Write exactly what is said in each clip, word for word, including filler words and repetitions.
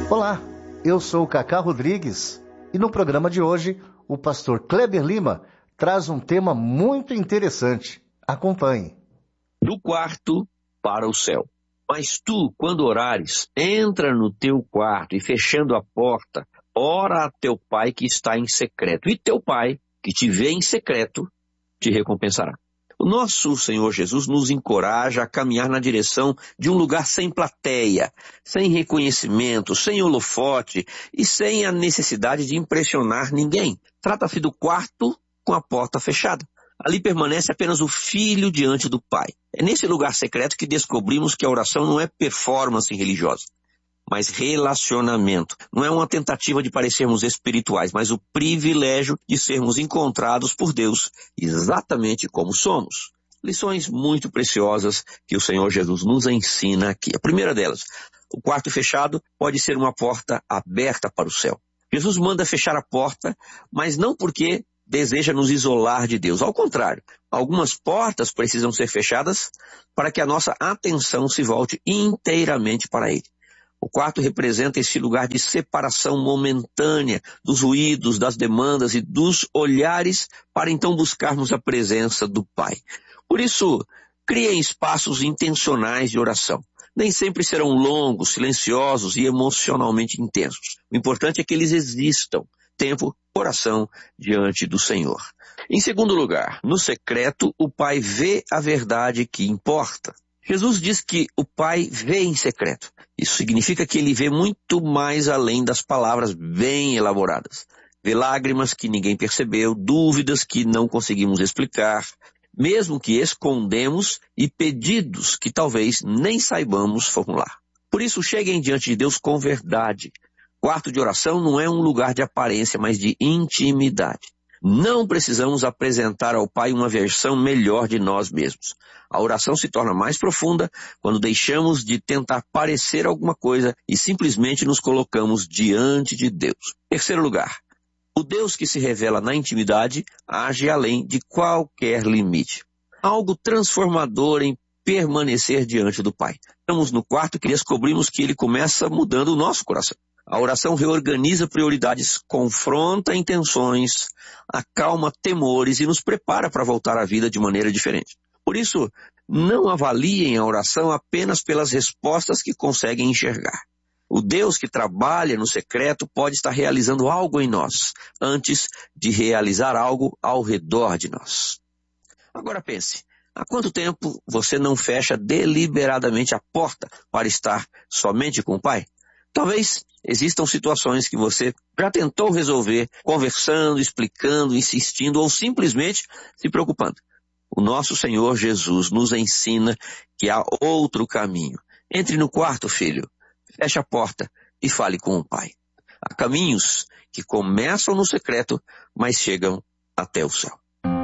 Olá, eu sou o Cacá Rodrigues e no programa de hoje o pastor Kleber Lima traz um tema muito interessante. Acompanhe. Do quarto para o céu. Mas tu, quando orares, entra no teu quarto e fechando a porta, ora a teu pai que está em secreto. E teu pai, que te vê em secreto, te recompensará. O nosso Senhor Jesus nos encoraja a caminhar na direção de um lugar sem plateia, sem reconhecimento, sem holofote e sem a necessidade de impressionar ninguém. Trata-se do quarto com a porta fechada. Ali permanece apenas o filho diante do pai. É nesse lugar secreto que descobrimos que a oração não é performance religiosa, mas relacionamento. Não é uma tentativa de parecermos espirituais, mas o privilégio de sermos encontrados por Deus exatamente como somos. Lições muito preciosas que o Senhor Jesus nos ensina aqui. A primeira delas, o quarto fechado pode ser uma porta aberta para o céu. Jesus manda fechar a porta, mas não porque deseja nos isolar de Deus. Ao contrário, algumas portas precisam ser fechadas para que a nossa atenção se volte inteiramente para Ele. O quarto representa esse lugar de separação momentânea dos ruídos, das demandas e dos olhares para então buscarmos a presença do Pai. Por isso, criem espaços intencionais de oração. Nem sempre serão longos, silenciosos e emocionalmente intensos. O importante é que eles existam. Tempo, oração diante do Senhor. Em segundo lugar, no secreto, o Pai vê a verdade que importa. Jesus diz que o Pai vê em secreto. Isso significa que Ele vê muito mais além das palavras bem elaboradas. Vê lágrimas que ninguém percebeu, dúvidas que não conseguimos explicar, mesmo que escondemos, e pedidos que talvez nem saibamos formular. Por isso, cheguem diante de Deus com verdade. Quarto de oração não é um lugar de aparência, mas de intimidade. Não precisamos apresentar ao Pai uma versão melhor de nós mesmos. A oração se torna mais profunda quando deixamos de tentar parecer alguma coisa e simplesmente nos colocamos diante de Deus. Terceiro lugar, o Deus que se revela na intimidade age além de qualquer limite. Há algo transformador em permanecer diante do Pai. Estamos no quarto que descobrimos que Ele começa mudando o nosso coração. A oração reorganiza prioridades, confronta intenções, acalma temores e nos prepara para voltar à vida de maneira diferente. Por isso, não avaliem a oração apenas pelas respostas que conseguem enxergar. O Deus que trabalha no secreto pode estar realizando algo em nós, antes de realizar algo ao redor de nós. Agora pense, há quanto tempo você não fecha deliberadamente a porta para estar somente com o Pai? Talvez existam situações que você já tentou resolver conversando, explicando, insistindo ou simplesmente se preocupando. O nosso Senhor Jesus nos ensina que há outro caminho. Entre no quarto, filho, feche a porta e fale com o Pai. Há caminhos que começam no secreto, mas chegam até o céu.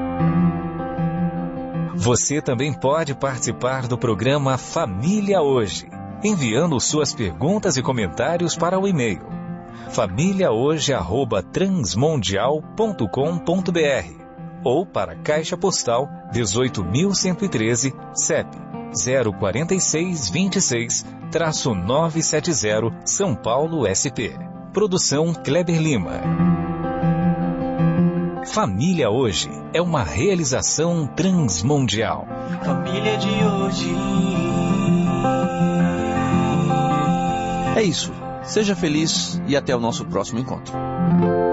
Você também pode participar do programa Família Hoje, enviando suas perguntas e comentários para o e-mail família hoje arroba transmundial ponto com ponto br ou para a Caixa Postal dezoito mil cento e treze, C E P zero quatro seis dois seis, novecentos e setenta, São Paulo, S P. Produção Kleber Lima. Família Hoje é uma realização transmundial. Família de hoje. É isso. Seja feliz e até o nosso próximo encontro.